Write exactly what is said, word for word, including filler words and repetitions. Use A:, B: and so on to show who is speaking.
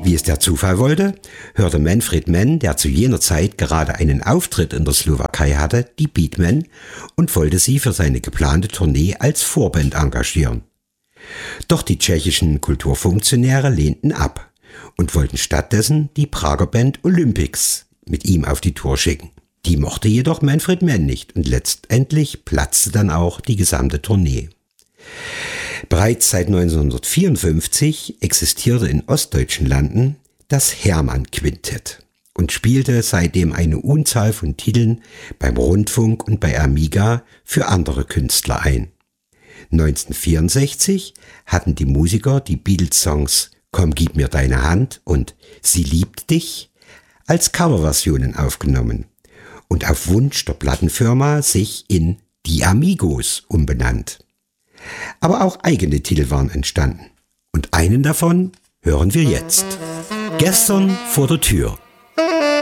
A: Wie es der Zufall wollte, hörte Manfred Mann, der zu jener Zeit gerade einen Auftritt in der Slowakei hatte, die Beatmen und wollte sie für seine geplante Tournee als Vorband engagieren. Doch die tschechischen Kulturfunktionäre lehnten ab und wollten stattdessen die Prager Band Olympics mit ihm auf die Tour schicken. Die mochte jedoch Manfred Mann nicht und letztendlich platzte dann auch die gesamte Tournee. Bereits seit neunzehnhundertvierundfünfzig existierte in ostdeutschen Landen das Hermann-Quintett und spielte seitdem eine Unzahl von Titeln beim Rundfunk und bei Amiga für andere Künstler ein. neunzehnhundertvierundsechzig hatten die Musiker die Beatles-Songs Komm, gib mir deine Hand und Sie liebt dich als Coverversionen aufgenommen und auf Wunsch der Plattenfirma sich in Die Amigos umbenannt. Aber auch eigene Titel waren entstanden. Und einen davon hören wir jetzt. Gestern vor der Tür.